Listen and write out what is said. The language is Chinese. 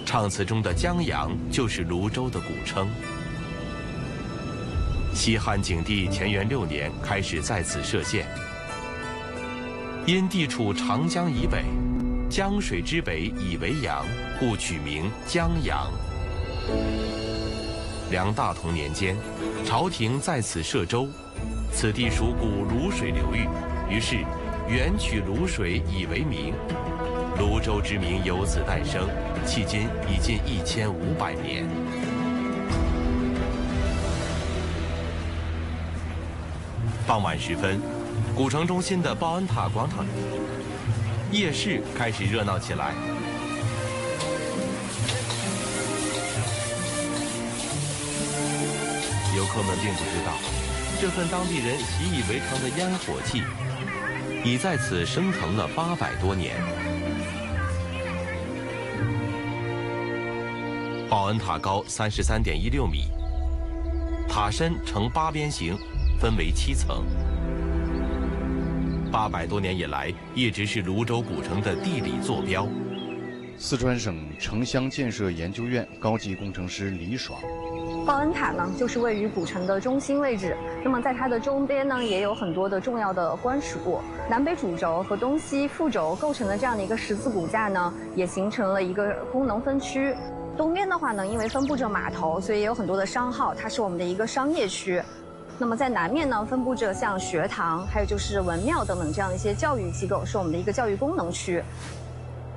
唱词中的江阳就是泸州的古称。西汉景帝乾元6年开始在此设县，因地处长江以北，江水之北以为阳，故取名江阳。梁大同年间，朝廷在此设州，此地属古泸水流域，于是原取泸水以为名，泸州之名由此诞生，迄今已近1500年。傍晚时分，古城中心的报恩塔广场夜市开始热闹起来。游客们并不知道，这份当地人习以为常的烟火气，已在此升腾了800多年。报恩塔高33.16米，塔身呈8边形，分为7层。800多年以来，一直是泸州古城的地理坐标。 四川省城乡建设研究院高级工程师李爽。 报恩塔呢，就是位于古城的中心位置。那么在它的周边呢，也有很多的重要的官署。南北主轴和东西副轴构成的这样的一个十字骨架呢，也形成了一个功能分区。东边的话呢，因为分布着码头，所以也有很多的商号，它是我们的一个商业区。那么在南面呢，分布着像学堂，还有就是文庙等等这样的一些教育机构，是我们的一个教育功能区。